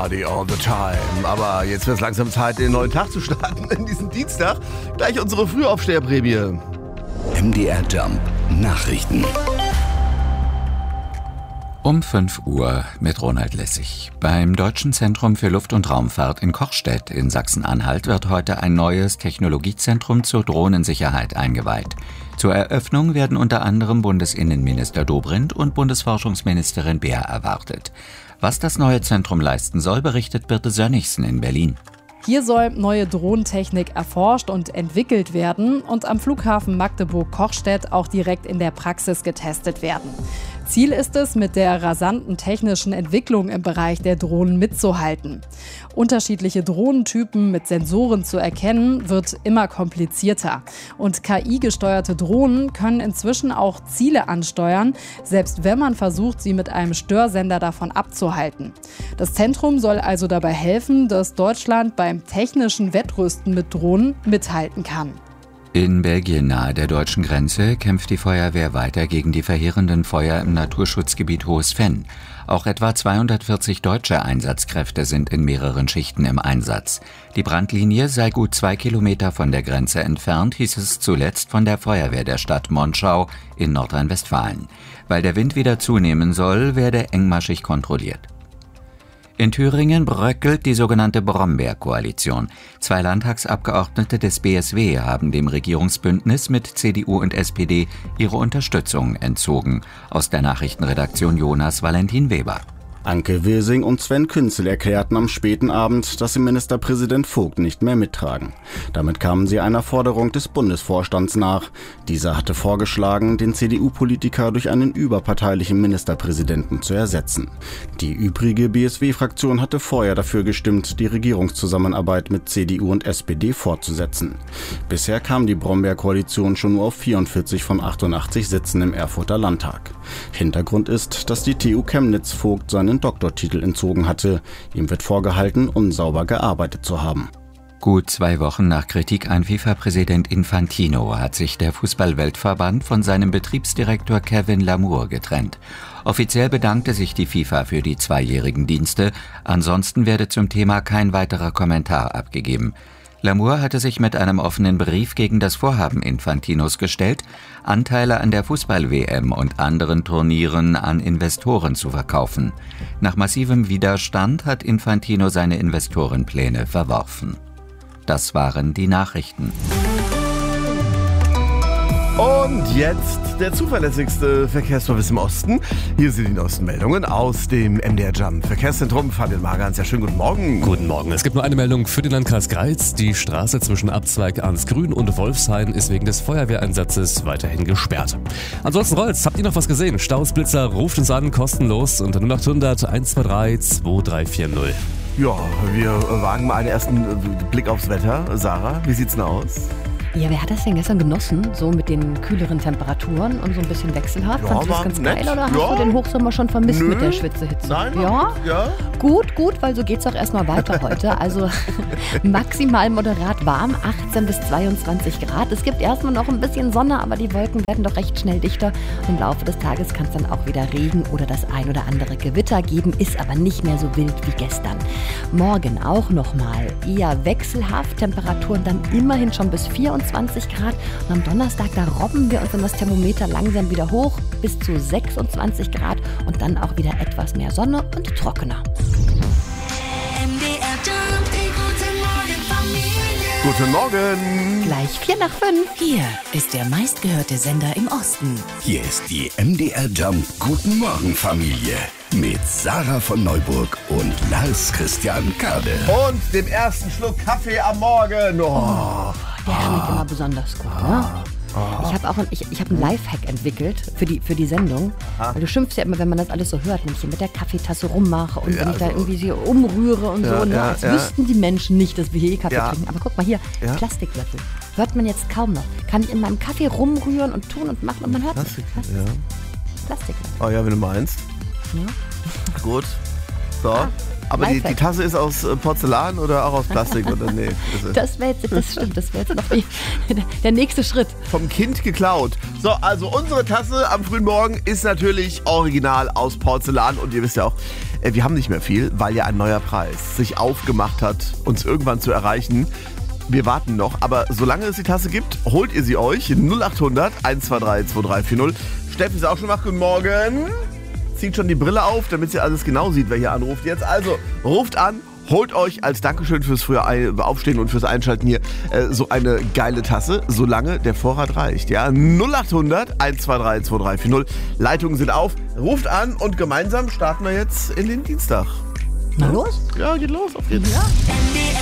Party all the time. Aber jetzt wird es langsam Zeit, den neuen Tag zu starten, in diesen Dienstag. Gleich unsere Frühaufsteherprämie. MDR Jump Nachrichten. Um 5 Uhr mit Ronald Lessig. Beim Deutschen Zentrum für Luft- und Raumfahrt in Kochstedt in Sachsen-Anhalt wird heute ein neues Technologiezentrum zur Drohnensicherheit eingeweiht. Zur Eröffnung werden unter anderem Bundesinnenminister Dobrindt und Bundesforschungsministerin Beer erwartet. Was das neue Zentrum leisten soll, berichtet Birte Sönnigsen in Berlin. Hier soll neue Drohnentechnik erforscht und entwickelt werden und am Flughafen Magdeburg-Kochstedt auch direkt in der Praxis getestet werden. Ziel ist es, mit der rasanten technischen Entwicklung im Bereich der Drohnen mitzuhalten. Unterschiedliche Drohnentypen mit Sensoren zu erkennen, wird immer komplizierter. Und KI-gesteuerte Drohnen können inzwischen auch Ziele ansteuern, selbst wenn man versucht, sie mit einem Störsender davon abzuhalten. Das Zentrum soll also dabei helfen, dass Deutschland beim technischen Wettrüsten mit Drohnen mithalten kann. In Belgien nahe der deutschen Grenze kämpft die Feuerwehr weiter gegen die verheerenden Feuer im Naturschutzgebiet Hohes Venn. Auch etwa 240 deutsche Einsatzkräfte sind in mehreren Schichten im Einsatz. Die Brandlinie sei gut 2 Kilometer von der Grenze entfernt, hieß es zuletzt von der Feuerwehr der Stadt Monschau in Nordrhein-Westfalen. Weil der Wind wieder zunehmen soll, werde engmaschig kontrolliert. In Thüringen bröckelt die sogenannte Brombeer-Koalition. 2 Landtagsabgeordnete des BSW haben dem Regierungsbündnis mit CDU und SPD ihre Unterstützung entzogen. Aus der Nachrichtenredaktion Jonas Valentin Weber. Anke Wilsing und Sven Künzel erklärten am späten Abend, dass sie Ministerpräsident Vogt nicht mehr mittragen. Damit kamen sie einer Forderung des Bundesvorstands nach. Dieser hatte vorgeschlagen, den CDU-Politiker durch einen überparteilichen Ministerpräsidenten zu ersetzen. Die übrige BSW-Fraktion hatte vorher dafür gestimmt, die Regierungszusammenarbeit mit CDU und SPD fortzusetzen. Bisher kam die Brombeer-Koalition schon nur auf 44 von 88 Sitzen im Erfurter Landtag. Hintergrund ist, dass die TU Chemnitz Vogt seinen Doktortitel entzogen hatte. Ihm wird vorgehalten, unsauber gearbeitet zu haben. Gut 2 Wochen nach Kritik an FIFA-Präsident Infantino hat sich der Fußball-Weltverband von seinem Betriebsdirektor Kevin Lamour getrennt. Offiziell bedankte sich die FIFA für die 2-jährigen Dienste. Ansonsten werde zum Thema kein weiterer Kommentar abgegeben. Lamour hatte sich mit einem offenen Brief gegen das Vorhaben Infantinos gestellt, Anteile an der Fußball-WM und anderen Turnieren an Investoren zu verkaufen. Nach massivem Widerstand hat Infantino seine Investorenpläne verworfen. Das waren die Nachrichten. Und jetzt der zuverlässigste Verkehrsservice im Osten. Hier sind die neuesten Meldungen aus dem MDR Jump Verkehrszentrum. Fabian Magans, ja, schönen guten Morgen. Guten Morgen. Es gibt nur eine Meldung für den Landkreis Greiz. Die Straße zwischen Abzweig Arnsgrün und Wolfshain ist wegen des Feuerwehreinsatzes weiterhin gesperrt. Ansonsten rollt's. Habt ihr noch was gesehen? Stausblitzer ruft uns an, kostenlos unter 0800 123 2340. Ja, wir wagen mal einen ersten Blick aufs Wetter. Sarah, wie sieht's denn aus? Ja, wer hat das denn gestern genossen? So mit den kühleren Temperaturen und so ein bisschen wechselhaft? Ja, Fandest du das ganz nett. geil oder hast Ja. du den Hochsommer schon vermisst mit der Schwitzehitze? Nein, Ja? ja. Gut, weil so geht's auch erstmal weiter heute. Also maximal moderat warm, 18 bis 22 Grad. Es gibt erstmal noch ein bisschen Sonne, aber die Wolken werden doch recht schnell dichter. Im Laufe des Tages kann es dann auch wieder Regen oder das ein oder andere Gewitter geben, ist aber nicht mehr so wild wie gestern. Morgen auch nochmal eher wechselhaft, Temperaturen dann immerhin schon bis 24 Grad. Und am Donnerstag, da robben wir uns dann das Thermometer langsam wieder hoch bis zu 26 Grad und dann auch wieder etwas mehr Sonne und trockener. Guten Morgen. Gleich 4 nach 5. Hier ist der meistgehörte Sender im Osten. Hier ist die MDR Jump Guten Morgen Familie mit Sarah von Neuburg und Lars Christian Kade. Und dem ersten Schluck Kaffee am Morgen. Oh. Der schmeckt immer besonders gut, ne? Ich habe auch einen Lifehack entwickelt für die Sendung. Weil du schimpfst ja immer, wenn man das alles so hört, wenn ich hier mit der Kaffeetasse rummache und wenn ich da irgendwie sie umrühre und so. Ne? Als wüssten die Menschen nicht, dass wir hier Kaffee trinken. Aber guck mal hier, Plastiklöffel. Hört man jetzt kaum noch. Kann ich in meinem Kaffee rumrühren und tun und machen und man hört es. Plastiklöffel. Oh ja, wenn du meinst. Ja. Gut. So. Aber die Tasse ist aus Porzellan oder auch aus Plastik? Oder nee? Das stimmt, das wäre jetzt noch der nächste Schritt. Vom Kind geklaut. So, also unsere Tasse am frühen Morgen ist natürlich original aus Porzellan. Und ihr wisst ja auch, Wir haben nicht mehr viel, weil ja ein neuer Preis sich aufgemacht hat, uns irgendwann zu erreichen. Wir warten noch, aber solange es die Tasse gibt, holt ihr sie euch. 0800 123 2340. Steffi ist auch schon wach. Guten Morgen. Zieht schon die Brille auf, damit sie alles genau sieht, wer hier anruft jetzt. Also, ruft an. Holt euch als Dankeschön fürs frühe Aufstehen und fürs Einschalten hier so eine geile Tasse, solange der Vorrat reicht. Ja, 0800 123 2340. Leitungen sind auf. Ruft an und gemeinsam starten wir jetzt in den Dienstag. Na los? Ja, geht los. Auf geht's. Ja.